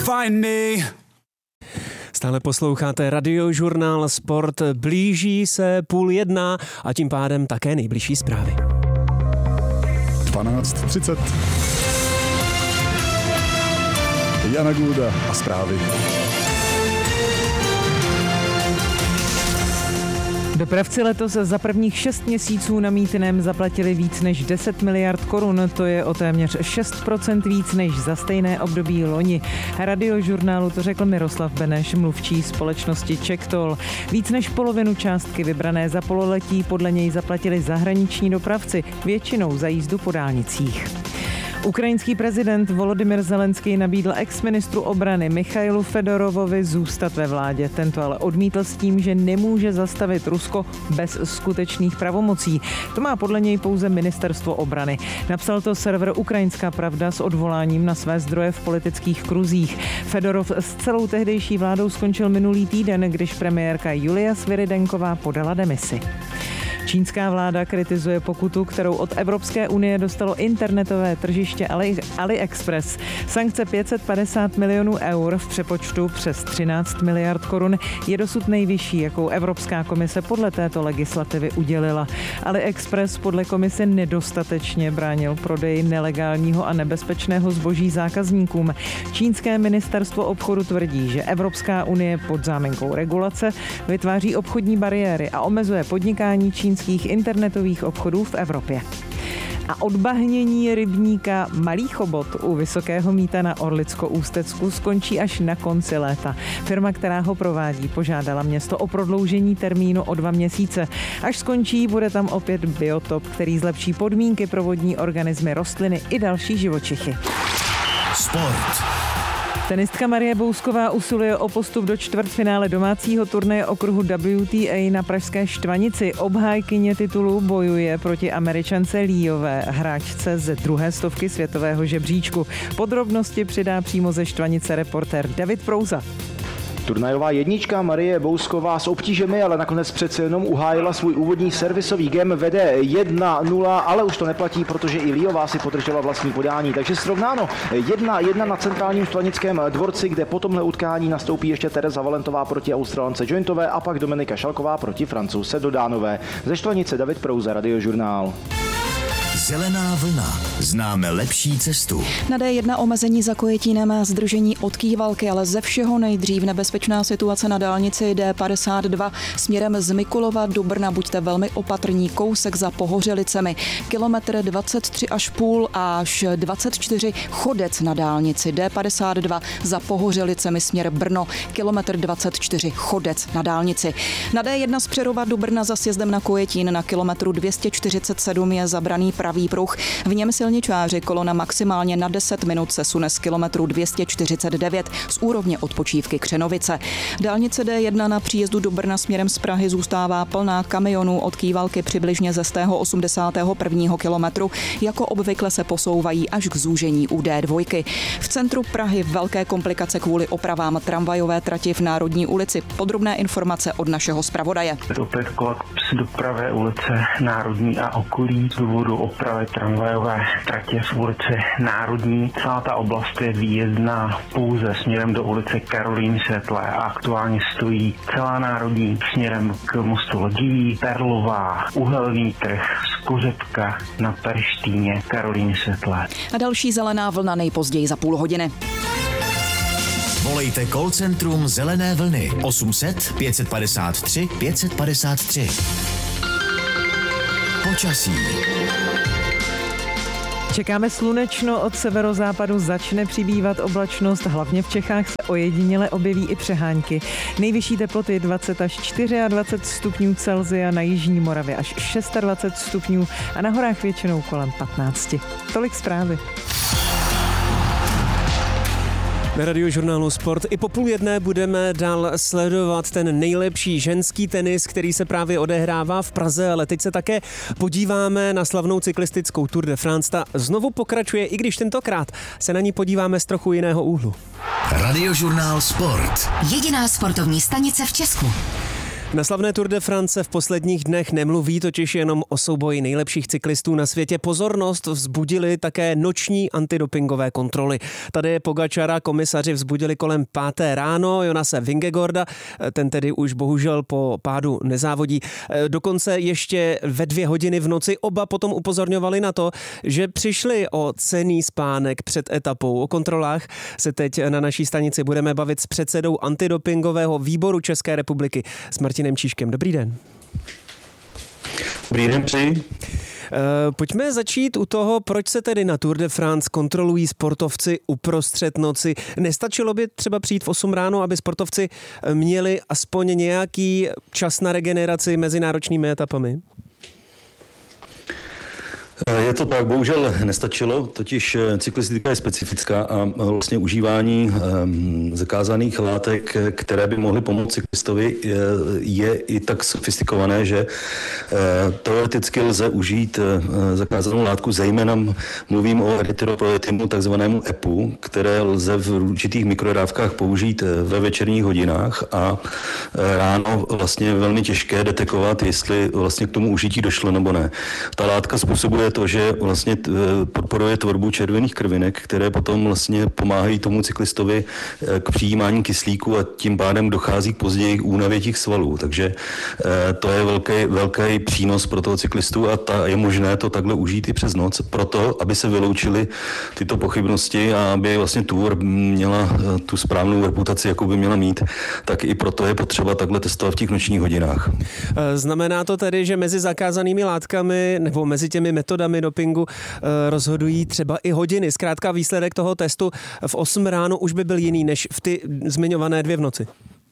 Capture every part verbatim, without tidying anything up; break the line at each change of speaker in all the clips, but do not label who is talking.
find me.
Stále posloucháte Radiožurnál Sport, blíží se půl jedna a tím pádem také nejbližší zprávy.
dvanáct třicet. Jana Gulda a zprávy.
Dopravci letos za prvních šest měsíců na mýtném zaplatili víc než deset miliard korun, to je o téměř šest procent víc než za stejné období loni. Radiožurnálu to řekl Miroslav Beneš, mluvčí společnosti CzechToll. Víc než polovinu částky vybrané za pololetí podle něj zaplatili zahraniční dopravci, většinou za jízdu po dálnicích. Ukrajinský prezident Volodymyr Zelenský nabídl exministru obrany Michailu Fedorovovi zůstat ve vládě. Tento ale odmítl s tím, že nemůže zastavit Rusko bez skutečných pravomocí. To má podle něj pouze ministerstvo obrany. Napsal to server Ukrajinská pravda s odvoláním na své zdroje v politických kruzích. Fedorov s celou tehdejší vládou skončil minulý týden, když premiérka Julia Sviridenková podala demisi. Čínská vláda kritizuje pokutu, kterou od Evropské unie dostalo internetové tržiště Ali, AliExpress. Sankce pět set padesát milionů eur v přepočtu přes třináct miliard korun je dosud nejvyšší, jakou Evropská komise podle této legislativy udělila. AliExpress podle komise nedostatečně bránil prodeji nelegálního a nebezpečného zboží zákazníkům. Čínské ministerstvo obchodu tvrdí, že Evropská unie pod záminkou regulace vytváří obchodní bariéry a omezuje podnikání čínských internetových obchodů v Evropě. A odbahnění rybníka Malý Chobot u Vysokého Mýta na Orlicko-Ústecku skončí až na konci léta. Firma, která ho provádí, požádala město o prodloužení termínu o dva měsíce. Až skončí, bude tam opět biotop, který zlepší podmínky pro vodní organismy, rostliny i další živočichy.
Sport.
Tenistka Marie Bousková usiluje o postup do čtvrtfinále domácího turnaje okruhu W T A na pražské Štvanici. Obhájkyně titulu bojuje proti Američance Líové, hráčce ze druhé stovky světového žebříčku. Podrobnosti přidá přímo ze Štvanice reportér David Prouza.
Turnajová jednička Marie Bousková s obtížemi, ale nakonec přece jenom uhájila svůj úvodní servisový game, vede jedna nula, ale už to neplatí, protože i Líová si podržela vlastní podání, takže srovnáno jedna jedna na centrálním štvanickém dvorci, kde po tomhle utkání nastoupí ještě Tereza Valentová proti Australance Jointové a pak Dominika Šalková proti Francouzce Dodánové. Ze Štvanice David Prouza, Radiožurnál.
Zelená vlna. Známe lepší cestu.
Na D jedna omezení za Kojetínem a zdržení od Kývalky, ale ze všeho nejdřív nebezpečná situace na dálnici D padesát dva směrem z Mikulova do Brna. Buďte velmi opatrní, kousek za Pohořelicemi. Kilometr dvacet tři až půl až dvacet čtyři Chodec na dálnici D padesát dva za Pohořelicemi směr Brno. Kilometr dvacet čtyři Chodec na dálnici. Na D jedna z Přerova do Brna za sjezdem na Kojetín na kilometru dvě stě čtyřicet sedm je zabraný pravý pruh. V něm silničáři, kolona maximálně na deset minut se sune z kilometru dvě stě čtyřicet devět z úrovně odpočívky Křenovice. Dálnice D jedna na příjezdu do Brna směrem z Prahy zůstává plná kamionů od Kývalky přibližně ze stého osmdesátého prvního kilometru. Jako obvykle se posouvají až k zúžení u D dva. V centru Prahy velké komplikace kvůli opravám tramvajové trati v Národní ulici. Podrobné informace od našeho zpravodaje.
Opět kolaps dopravy ulice Národní a okolí z důvodu opravy tramvajové tratě v ulici Národní. Celá ta oblast je výjezdná pouze směrem do ulice Karolíny Světlé a aktuálně stojí celá Národní směrem k mostu Lodiví, Perlová, Uhelný trh, Skořepka na Perštýně, Karolíny Světlé.
A další zelená vlna nejpozději za půl hodiny.
Volejte call centrum Zelené vlny osm set pět set padesát tři pět set padesát tři. Počasí.
Čekáme slunečno, od severozápadu začne přibývat oblačnost, hlavně v Čechách se ojediněle objeví i přehánky. Nejvyšší teploty dvacet až dvacet čtyři stupňů Celsia, na jižní Moravě až dvacet šest stupňů a na horách většinou kolem patnáct. Tolik zprávy.
Na Radiožurnálu Sport i po půl jedné budeme dál sledovat ten nejlepší ženský tenis, který se právě odehrává v Praze, ale teď se také podíváme na slavnou cyklistickou Tour de France. Ta znovu pokračuje, i když tentokrát se na ní podíváme z trochu jiného úhlu.
Radiožurnál Sport.
Jediná sportovní stanice v Česku.
Na slavné Tour de France v posledních dnech nemluví totiž jenom o souboji nejlepších cyklistů na světě. Pozornost vzbudili také noční antidopingové kontroly. Tady Pogačara komisaři vzbudili kolem páté ráno, Jonase Vingegaarda, ten tedy už bohužel po pádu nezávodí. Dokonce ještě ve dvě hodiny v noci oba potom upozorňovali na to, že přišli o cenný spánek před etapou. O kontrolách se teď na naší stanici budeme bavit s předsedou antidopingového výboru České republiky, s Martinem Čížkem. Dobrý den.
Dobrý den, přeji.
Pojďme začít u toho, proč se tedy na Tour de France kontrolují sportovci uprostřed noci. Nestačilo by třeba přijít v osm ráno, aby sportovci měli aspoň nějaký čas na regeneraci mezi náročnými etapami?
Je to tak, bohužel nestačilo, totiž cyklistika je specifická a vlastně užívání zakázaných látek, které by mohly pomoct cyklistovi, je i tak sofistikované, že teoreticky lze užít zakázanou látku, zejména mluvím o erythropoietinu, takzvanému E P U, které lze v určitých mikrodávkách použít ve večerních hodinách a ráno vlastně je velmi těžké detekovat, jestli vlastně k tomu užití došlo nebo ne. Ta látka způsobuje to, že vlastně podporuje tvorbu červených krvinek, které potom vlastně pomáhají tomu cyklistovi k přijímání kyslíku a tím pádem dochází k později k únavě těch svalů. Takže to je velký, velký přínos pro toho cyklistu a ta, je možné to takhle užít i přes noc, proto, aby se vyloučily tyto pochybnosti a aby vlastně Tour měla tu správnou reputaci, jakou by měla mít, tak i proto je potřeba takhle testovat v těch nočních hodinách.
Znamená to tedy, že mezi zakázanými látkami nebo mezi těmi metodami dopingu rozhodují třeba i hodiny. Zkrátka výsledek toho testu v osm ráno už by byl jiný než v ty zmiňované dvě v noci.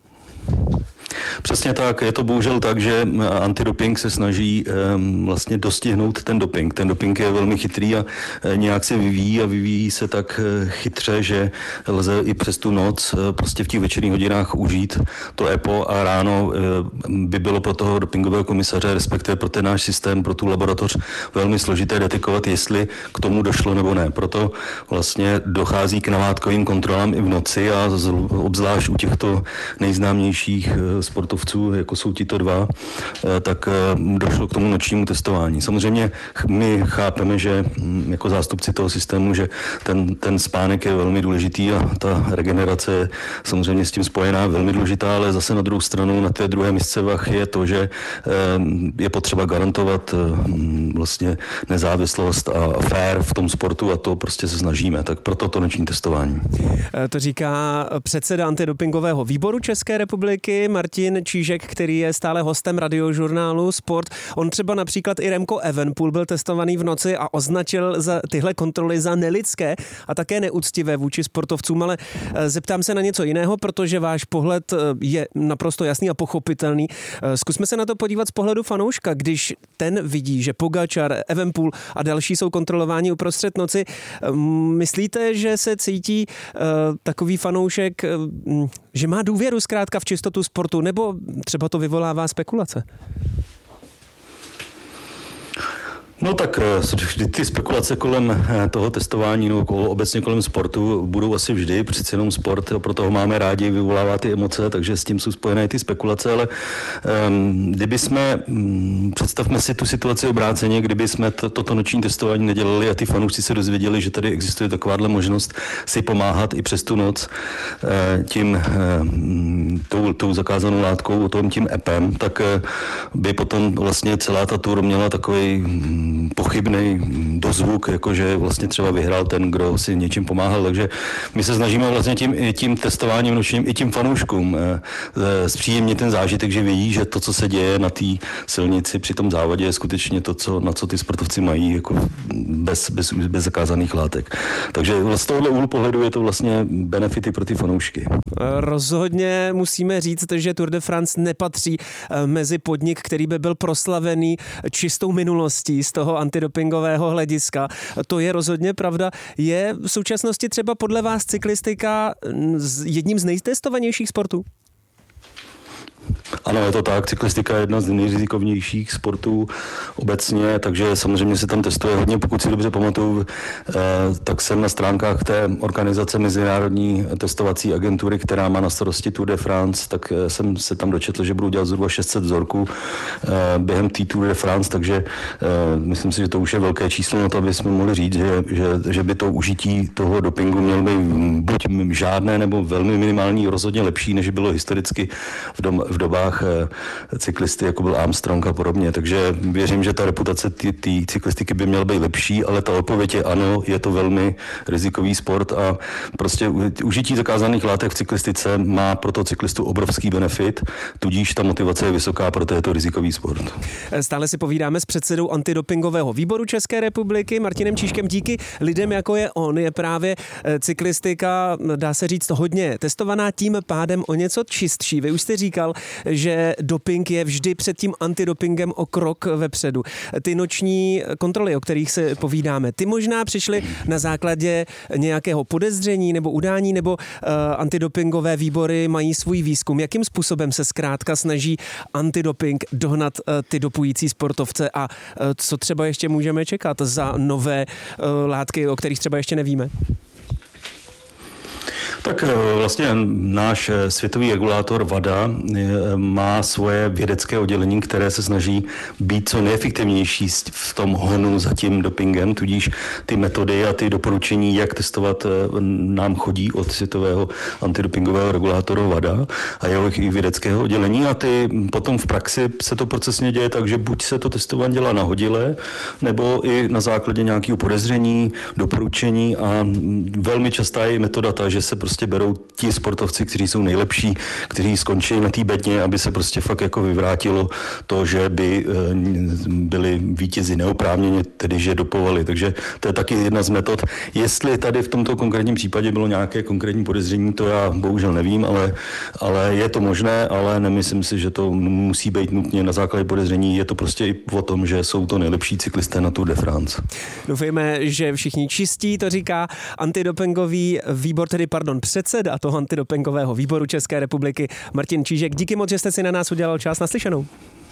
Přesně tak, je to bohužel tak, že antidoping se snaží um, vlastně dostihnout ten doping. Ten doping je velmi chytrý a e, nějak se vyvíjí a vyvíjí se tak e, chytře, že lze i přes tu noc e, prostě v těch večerních hodinách užít to E P O a ráno e, by bylo pro toho dopingového komisaře, respektive pro ten náš systém, pro tu laboratoř velmi složité detekovat, jestli k tomu došlo nebo ne. Proto vlastně dochází k namátkovým kontrolám i v noci a z, obzvlášť u těchto nejznámějších e, sportovců, jako jsou tito dva, tak došlo k tomu nočnímu testování. Samozřejmě my chápeme, že jako zástupci toho systému, že ten, ten spánek je velmi důležitý a ta regenerace je samozřejmě s tím spojená velmi důležitá, ale zase na druhou stranu na té druhé misce vah je to, že je potřeba garantovat vlastně nezávislost a fair v tom sportu a to prostě se snažíme. Tak proto to noční testování.
To říká předseda antidopingového výboru České republiky Martin Čížek, který je stále hostem radiožurnálu Sport. On třeba například i Remco Evenepoel byl testovaný v noci a označil za tyhle kontroly za nelidské a také neúctivé vůči sportovcům, ale zeptám se na něco jiného, protože váš pohled je naprosto jasný a pochopitelný. Zkusme se na to podívat z pohledu fanouška, když ten vidí, že Pogačar, Evenepoel a další jsou kontrolováni uprostřed noci. Myslíte, že se cítí uh, takový fanoušek, uh, že má důvěru zkrátka v čistotu sportu, nebo třeba to vyvolává spekulace?
No tak ty spekulace kolem toho testování nebo obecně kolem sportu budou asi vždy, přeci jenom sport, proto ho máme rádi, vyvolává ty emoce, takže s tím jsou spojené ty spekulace, ale um, kdyby jsme, um, představme si tu situaci obráceně, kdyby jsme to, toto noční testování nedělali a ty fanoušci se dozvěděli, že tady existuje takováhle možnost si pomáhat i přes tu noc uh, tím, uh, tou, tou zakázanou látkou, tom tím E P em, tak uh, by potom vlastně celá ta tour měla takový um, pochybný dozvuk, jakože vlastně třeba vyhrál ten, kdo si něčím pomáhal, takže my se snažíme vlastně tím, tím testováním nočním i tím fanouškům zpříjemnit ten zážitek, že vědí, že to, co se děje na té silnici při tom závodě, je skutečně to, co, na co ty sportovci mají, jako bez, bez, bez zakázaných látek. Takže z tohohle úhlu pohledu je to vlastně benefity pro ty fanoušky.
Rozhodně musíme říct, že Tour de France nepatří mezi podnik, který by byl proslavený čistou minulostí z toho antidopingového hlediska. To je rozhodně pravda. Je v současnosti třeba podle vás cyklistika jedním z nejtestovanějších sportů?
Ano, je to tak. Cyklistika je jedna z nejrizikovnějších sportů obecně, takže samozřejmě se tam testuje hodně. Pokud si dobře pamatuju, tak jsem na stránkách té organizace Mezinárodní testovací agentury, která má na starosti Tour de France, tak jsem se tam dočetl, že budou dělat zhruba šest set vzorků během té Tour de France, takže myslím si, že to už je velké číslo na to, aby jsme mohli říct, že, že, že by to užití toho dopingu mělo být buď žádné nebo velmi minimální, rozhodně lepší, než bylo historicky v, dom, v dobách cyklisty, jako byl Armstrong a podobně. Takže věřím, že ta reputace té cyklistiky by měla být lepší, ale ta odpověď je ano, je to velmi rizikový sport a prostě užití zakázaných látek v cyklistice má pro toho cyklistu obrovský benefit, tudíž ta motivace je vysoká, proto je to rizikový sport.
Stále si povídáme s předsedou antidopingového výboru České republiky Martinem Čížkem. Díky lidem, jako je on, je právě cyklistika, dá se říct, hodně testovaná, tím pádem o něco čistší. Vy už jste říkal, že doping je vždy před tím antidopingem o krok vepředu. Ty noční kontroly, o kterých se povídáme, ty možná přišly na základě nějakého podezření nebo udání, nebo uh, antidopingové výbory mají svůj výzkum. Jakým způsobem se zkrátka snaží antidoping dohnat uh, ty dopující sportovce a uh, co třeba ještě můžeme čekat za nové uh, látky, o kterých třeba ještě nevíme?
Tak vlastně náš světový regulátor WADA má svoje vědecké oddělení, které se snaží být co nejefektivnější v tom honu za tím dopingem, tudíž ty metody a ty doporučení, jak testovat, nám chodí od světového antidopingového regulátora WADA a jeho vědeckého oddělení a ty potom v praxi se to procesně děje tak, že buď se to testování dělá nahodile, nebo i na základě nějakého podezření, doporučení a velmi častá je metoda ta, že se prostě prostě berou ti sportovci, kteří jsou nejlepší, kteří skončí na té bedně, aby se prostě fakt jako vyvrátilo to, že by byli vítězi neoprávněně, tedy že dopovali. Takže to je taky jedna z metod. Jestli tady v tomto konkrétním případě bylo nějaké konkrétní podezření, to já bohužel nevím, ale, ale je to možné, ale nemyslím si, že to musí být nutně na základě podezření. Je to prostě i o tom, že jsou to nejlepší cyklisté na Tour de France.
Doufejme, že všichni čistí, to říká antidopingový výbor, tedy pardon, předseda toho antidopingového výboru České republiky Martin Čížek. Díky moc, že jste si na nás udělal čas. Naslyšenou.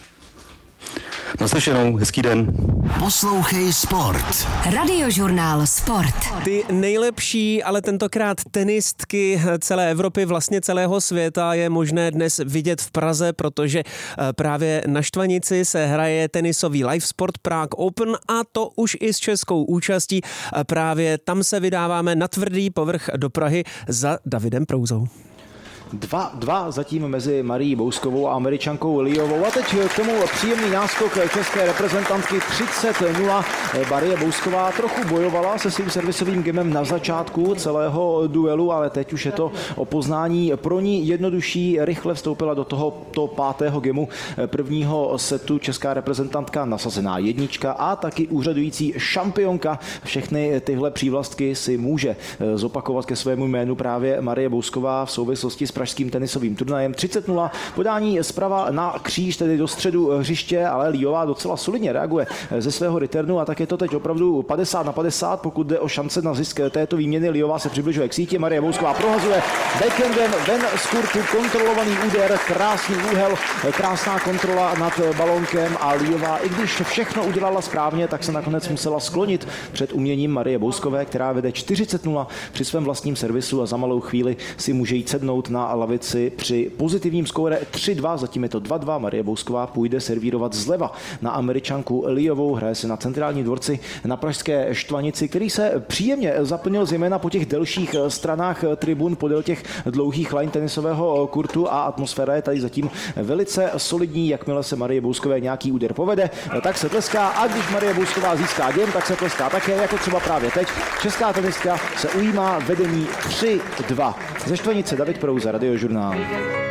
Naslyšenou, hezký den.
Poslouchej sport.
Radiožurnál Sport.
Ty nejlepší, ale tentokrát tenistky celé Evropy, vlastně celého světa je možné dnes vidět v Praze, protože právě na Štvanici se hraje tenisový Live Sport Prague Open a to už i s českou účastí. Právě tam se vydáváme na tvrdý povrch do Prahy za Davidem Prouzou.
dva dva zatím mezi Marií Bouskovou a Američankou Liovou. A teď k tomu příjemný náskok české reprezentantky třicet nula. Marie Bousková trochu bojovala se svým servisovým gemem na začátku celého duelu, ale teď už je to o poznání pro ní jednodušší. Rychle vstoupila do tohoto pátého gemu prvního setu česká reprezentantka, nasazená jednička a taky úřadující šampionka. Všechny tyhle přívlastky si může zopakovat ke svému jménu právě Marie Bousková v souvislosti s pražským tenisovým turnajem. třicet nula, podání zprava na kříž, tedy do středu hřiště, ale Liová docela solidně reaguje ze svého returnu a tak je to teď opravdu padesát na padesát, pokud jde o šance na zisk této výměny. Liová se přibližuje k síti, Marie Bousková prohazuje backhandem ven z kurtu, kontrolovaný úder, krásný úhel, krásná kontrola nad balónkem a Liová, i když všechno udělala správně, tak se nakonec musela sklonit před uměním Marie Bouskové, která vede čtyřicet nula při svém vlastním servisu a za malou chvíli si může jít sednout na lavici při pozitivním skóre tři dva, zatím je to dva dva. Marie Bousková půjde servírovat zleva na Američanku Liovou, hraje se na centrální dvorci na pražské Štvanici, který se příjemně zaplnil zejména po těch delších stranách tribun, podél těch dlouhých line tenisového kurtu a atmosféra je tady zatím velice solidní. Jakmile se Marie Bouskové nějaký úder povede, tak se tleská a když Marie Bousková získá gem, tak se tleská také, jako třeba právě teď. Česká tenistka se ujímá vedení tři dva. Ze Štvanice David Prouza, Radiožurnál.